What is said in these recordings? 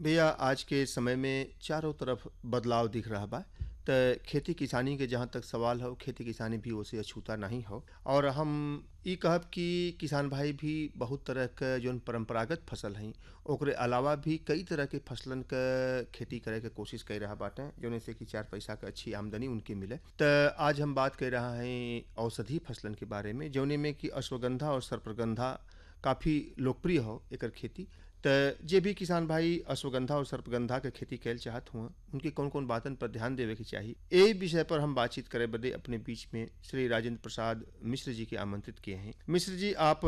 भैया आज के समय में चारों तरफ बदलाव दिख रहा बा। त खेती किसानी के जहाँ तक सवाल हो, खेती किसानी भी ओसे अछूता नहीं हो। और हम ई कहब कि किसान भाई भी बहुत तरह क जौन परंपरागत फसल हैं ओकरे अलावा भी कई तरह के फसलन क खेती करे के कोशिश कर रहा बाटे, जौने से कि चार पैसा क अच्छी आमदनी उनके मिले। त आज हम बात कर रहा हैं औषधीय फसलन के बारे में, जौने में कि अश्वगंधा और सर्पगंधा काफ़ी लोकप्रिय हो एकर खेती। त जे भी किसान भाई अश्वगंधा और सर्पगंधा के खेती कैल चाहत हुआ उनके कौन कौन बातन पर ध्यान देवे के चाहिए, ए विषय पर हम बातचीत करे बदे अपने बीच में श्री राजेंद्र प्रसाद मिश्र जी के आमंत्रित किए हैं। मिश्र जी, आप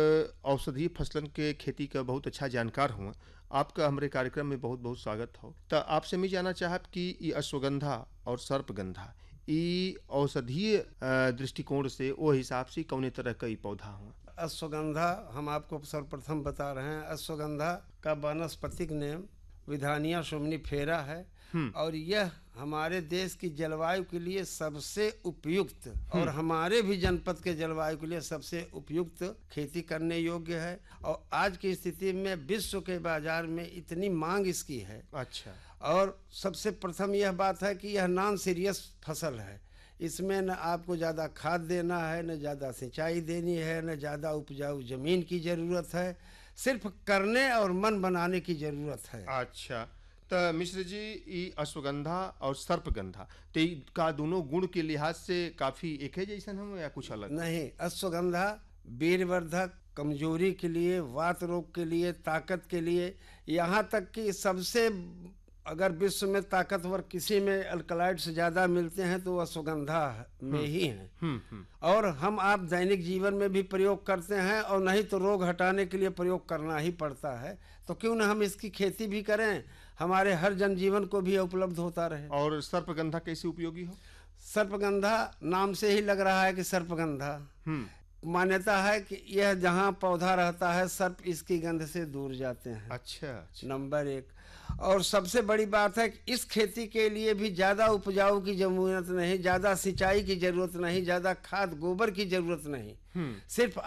औषधीय फसलन के खेती का बहुत अच्छा जानकार हुआ, आपका हमारे कार्यक्रम में बहुत बहुत स्वागत हो। त आपसे मैं जानना चाहब कि ये अश्वगंधा और सर्पगंधा ई औषधीय दृष्टिकोण से वो हिसाब से कौने तरह का ई पौधा हुआ? अश्वगंधा हम आपको सर्वप्रथम बता रहे हैं। अश्वगंधा का वानस्पतिक नेम विधानिया सोमनीफेरा है और यह हमारे देश की जलवायु के लिए सबसे उपयुक्त और हमारे भी जनपद के जलवायु के लिए सबसे उपयुक्त खेती करने योग्य है। और आज की स्थिति में विश्व के बाजार में इतनी मांग इसकी है। अच्छा। और सबसे प्रथम यह बात है कि यह नॉन सीरियस फसल है। इसमें न आपको ज़्यादा खाद देना है, न ज़्यादा सिंचाई देनी है, न ज़्यादा उपजाऊ ज़मीन की ज़रूरत है, सिर्फ करने और मन बनाने की ज़रूरत है। अच्छा, तो मिश्र जी ई अश्वगंधा और सर्पगंधा ते का दोनों गुण के लिहाज से काफ़ी एक है जैसन हम या कुछ अलग? नहीं, अश्वगंधा वीरवर्धक, कमजोरी के लिए, वात रोग के लिए, ताकत के लिए, यहाँ तक कि सबसे अगर विश्व में ताकतवर किसी में अल्कलाइड्स ज़्यादा मिलते हैं तो अश्वगंधा में ही हैं। और हम आप दैनिक जीवन में भी प्रयोग करते हैं और नहीं तो रोग हटाने के लिए प्रयोग करना ही पड़ता है। तो क्यों न हम इसकी खेती भी करें, हमारे हर जनजीवन को भी उपलब्ध होता रहे। और सर्पगंधा कैसे उपयोगी हो? सर्पगंधा नाम से ही लग रहा है कि सर्पगंधा, मान्यता है कि यह जहाँ पौधा रहता है सर्प इसकी गंध से दूर जाते हैं। अच्छा। नंबर एक। और सबसे बड़ी बात है कि इस खेती के लिए भी ज़्यादा उपजाऊ की जरूरत नहीं, ज़्यादा सिंचाई की जरूरत नहीं, ज़्यादा खाद गोबर की जरूरत नहीं, सिर्फ